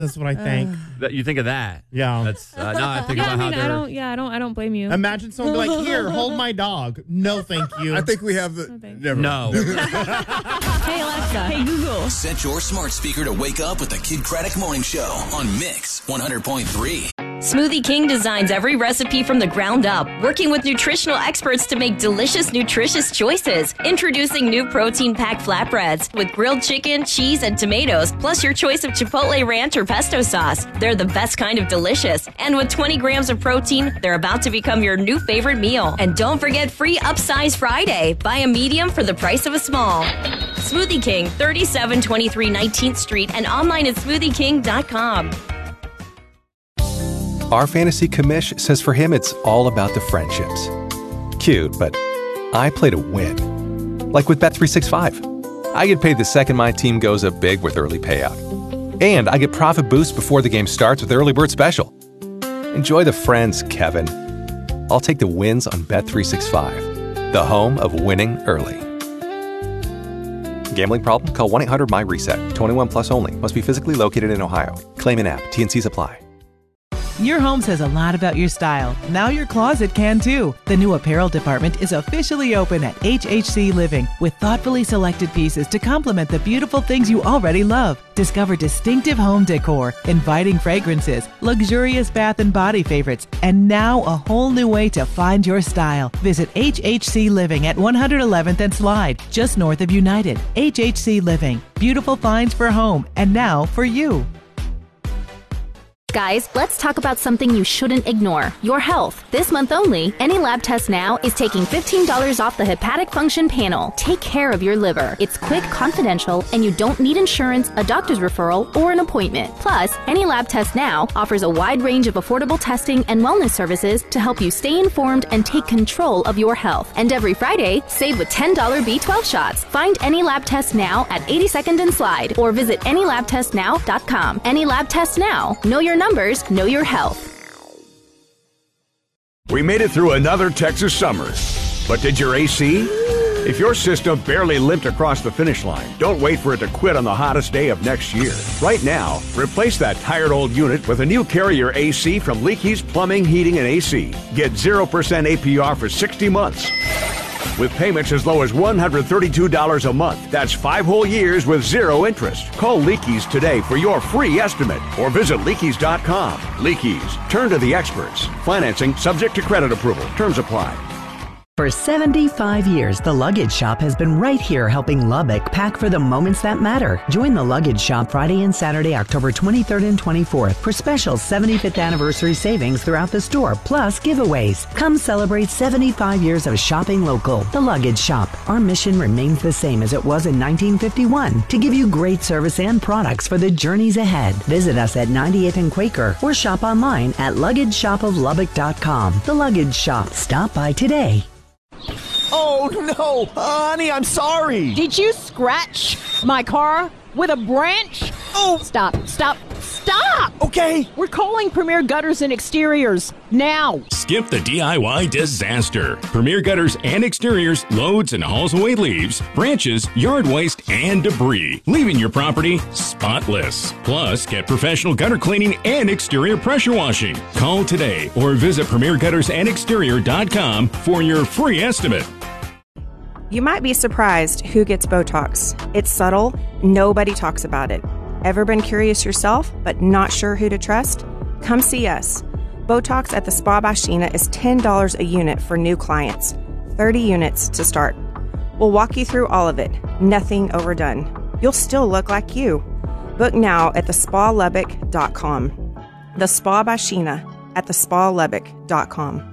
That's what I think. That you think of that? Yeah. That's no. I think about how they're. I don't blame you. Imagine someone be like, "Here, hold my dog." No, thank you. I think we have the. No. Hey Alexa. Hey Google. Set your smart speaker to wake up with the Kid Craddock Morning Show on Mix 100.3. Smoothie King designs every recipe from the ground up, working with nutritional experts to make delicious, nutritious choices. Introducing new protein-packed flatbreads with grilled chicken, cheese, and tomatoes, plus your choice of Chipotle ranch or pesto sauce. They're the best kind of delicious. And with 20 grams of protein, they're about to become your new favorite meal. And don't forget free Upsize Friday. Buy a medium for the price of a small. Smoothie King, 3723 19th Street, and online at smoothieking.com. Our fantasy commish says for him it's all about the friendships. Cute, but I play to win. Like with Bet365. I get paid the second my team goes up big with early payout. And I get profit boost before the game starts with Early Bird Special. Enjoy the friends, Kevin. I'll take the wins on Bet365, the home of winning early. Gambling problem? Call 1-800-MY-RESET. 21 plus only. Must be physically located in Ohio. Claim in app. T&Cs apply. Your home says a lot about your style. Now your closet can too. The new apparel department is officially open at HHC Living with thoughtfully selected pieces to complement the beautiful things you already love. Discover distinctive home decor, inviting fragrances, luxurious bath and body favorites, and now a whole new way to find your style. Visit HHC Living at 111th and Slide, just north of United. HHC Living. Beautiful finds for home and now for you. Guys, let's talk about something you shouldn't ignore. Your health. This month only, Any Lab Test Now is taking $15 off the hepatic function panel. Take care of your liver. It's quick, confidential, and you don't need insurance, a doctor's referral, or an appointment. Plus, Any Lab Test Now offers a wide range of affordable testing and wellness services to help you stay informed and take control of your health. And every Friday, save with $10 B12 shots. Find Any Lab Test Now at 82nd and Slide or visit AnyLabTestNow.com. Any Lab Test Now. Know your numbers, know your health. We made it through another Texas summer. But did your AC? If your system barely limped across the finish line, don't wait for it to quit on the hottest day of next year. Right now, replace that tired old unit with a new Carrier AC from Leakey's Plumbing, Heating, and AC. Get 0% APR for 60 months. With payments as low as $132 a month. That's 5 whole years with 0 interest. Call Leakey's today for your free estimate or visit Leakey's.com. Leakey's. Turn to the experts. Financing subject to credit approval. Terms apply. For 75 years, The Luggage Shop has been right here helping Lubbock pack for the moments that matter. Join The Luggage Shop Friday and Saturday, October 23rd and 24th for special 75th anniversary savings throughout the store, plus giveaways. Come celebrate 75 years of shopping local. The Luggage Shop. Our mission remains the same as it was in 1951, to give you great service and products for the journeys ahead. Visit us at 98th and Quaker or shop online at luggageshopoflubbock.com. The Luggage Shop. Stop by today. Oh, no! Honey, I'm sorry! Did you scratch my car with a branch? Oh! Stop! Okay! We're calling Premier Gutters and Exteriors now! Skip the DIY disaster. Premier Gutters and Exteriors loads and hauls away leaves, branches, yard waste, and debris, leaving your property spotless. Plus, get professional gutter cleaning and exterior pressure washing. Call today or visit PremierGuttersandExterior.com for your free estimate. You might be surprised who gets Botox. It's subtle. Nobody talks about it. Ever been curious yourself, but not sure who to trust? Come see us. Botox at the Spa by Sheena is $10 a unit for new clients. 30 units to start. We'll walk you through all of it. Nothing overdone. You'll still look like you. Book now at thespalubbock.com. The Spa by Sheena at thespalubbock.com.